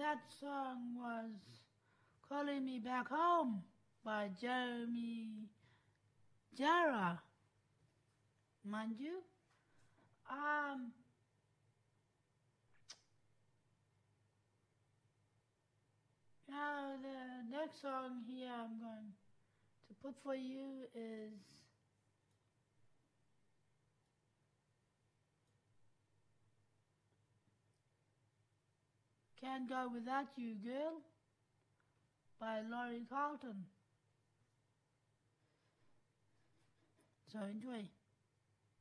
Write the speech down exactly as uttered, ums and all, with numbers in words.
that song was Calling Me Back Home by Jeremy Jara, mind you. Um, now the next song here I'm going to put for you is Can't Go Without You Girl by Laurie Carlton. So enjoy.